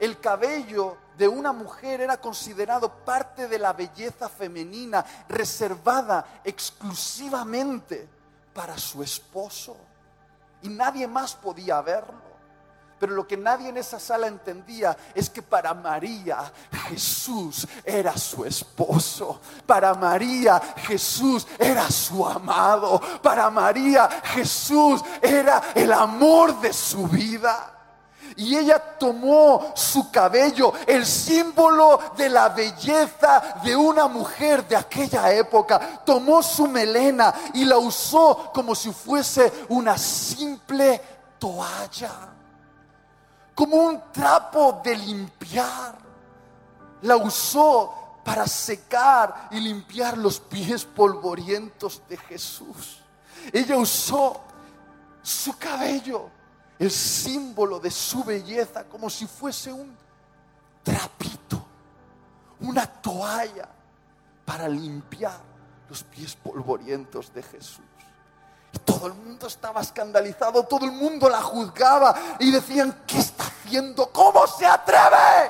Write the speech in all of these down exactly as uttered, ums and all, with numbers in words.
El cabello de una mujer era considerado parte de la belleza femenina, reservada exclusivamente para su esposo. Y nadie más podía verlo. Pero lo que nadie en esa sala entendía es que para María Jesús era su esposo. Para María Jesús era su amado. Para María Jesús era el amor de su vida. Y ella tomó su cabello, el símbolo de la belleza de una mujer de aquella época. Tomó su melena y la usó como si fuese una simple toalla, como un trapo de limpiar. La usó para secar y limpiar los pies polvorientos de Jesús. Ella usó su cabello, el símbolo de su belleza, como si fuese un trapito, una toalla para limpiar los pies polvorientos de Jesús. Y todo el mundo estaba escandalizado, todo el mundo la juzgaba y decían: ¿qué está haciendo? ¿Cómo se atreve?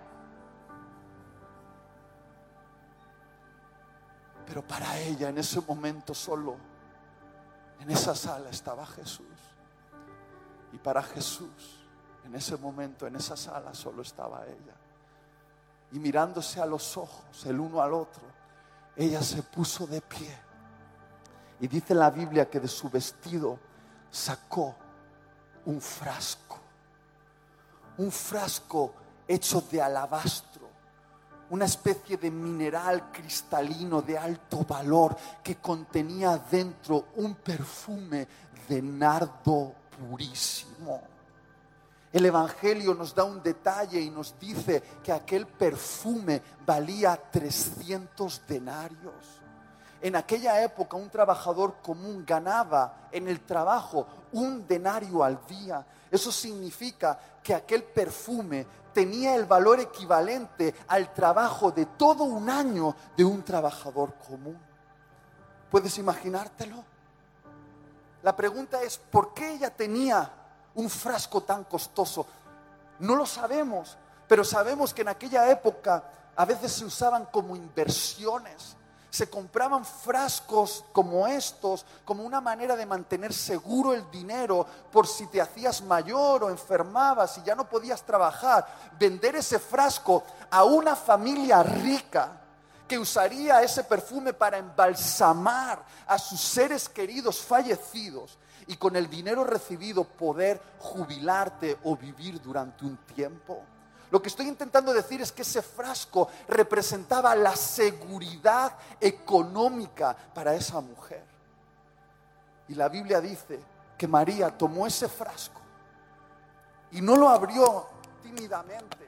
Pero para ella, en ese momento, solo en esa sala estaba Jesús. Y para Jesús, en ese momento, en esa sala, solo estaba ella. Y mirándose a los ojos, el uno al otro, ella se puso de pie. Y dice la Biblia que de su vestido sacó un frasco. Un frasco hecho de alabastro. Una especie de mineral cristalino de alto valor que contenía dentro un perfume de nardo purísimo. El Evangelio nos da un detalle y nos dice que aquel perfume valía trescientos denarios. En aquella época un trabajador común ganaba en el trabajo un denario al día. Eso significa que aquel perfume tenía el valor equivalente al trabajo de todo un año de un trabajador común. ¿Puedes imaginártelo? La pregunta es: ¿por qué ella tenía un frasco tan costoso? No lo sabemos, pero sabemos que en aquella época a veces se usaban como inversiones. Se compraban frascos como estos como una manera de mantener seguro el dinero por si te hacías mayor o enfermabas y ya no podías trabajar. Vender ese frasco a una familia rica que usaría ese perfume para embalsamar a sus seres queridos fallecidos y con el dinero recibido poder jubilarte o vivir durante un tiempo. Lo que estoy intentando decir es que ese frasco representaba la seguridad económica para esa mujer. Y la Biblia dice que María tomó ese frasco y no lo abrió tímidamente,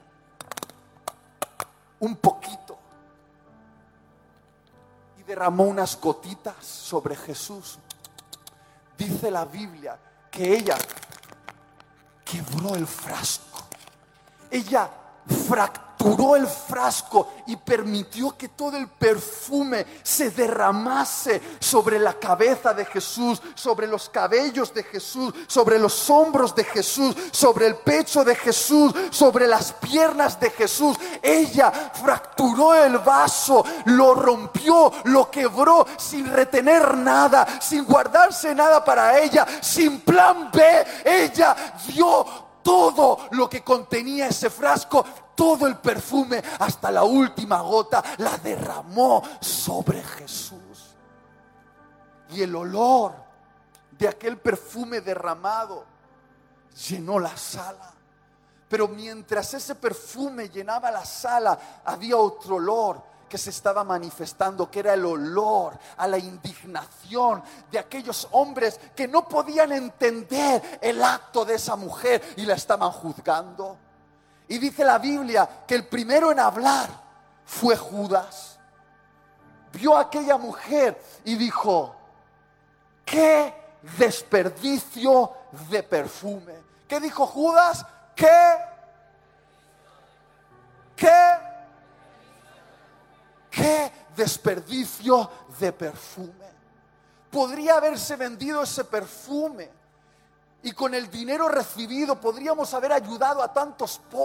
un poquito, y derramó unas gotitas sobre Jesús. Dice la Biblia que ella quebró el frasco. Ella fracturó el frasco y permitió que todo el perfume se derramase sobre la cabeza de Jesús, sobre los cabellos de Jesús, sobre los hombros de Jesús, sobre el pecho de Jesús, sobre las piernas de Jesús. Ella fracturó el vaso, lo rompió, lo quebró sin retener nada, sin guardarse nada para ella, sin plan B. Ella dio todo lo que contenía ese frasco, todo el perfume, hasta la última gota, la derramó sobre Jesús. Y el olor de aquel perfume derramado llenó la sala. Pero mientras ese perfume llenaba la sala, había otro olor que se estaba manifestando, que era el olor a la indignación de aquellos hombres que no podían entender el acto de esa mujer y la estaban juzgando. Y dice la Biblia que el primero en hablar fue Judas. Vio a aquella mujer y dijo: ¡qué desperdicio de perfume! ¿Qué dijo Judas? ¿Qué? ¿Qué? ¡Qué desperdicio de perfume! Podría haberse vendido ese perfume y con el dinero recibido podríamos haber ayudado a tantos pobres.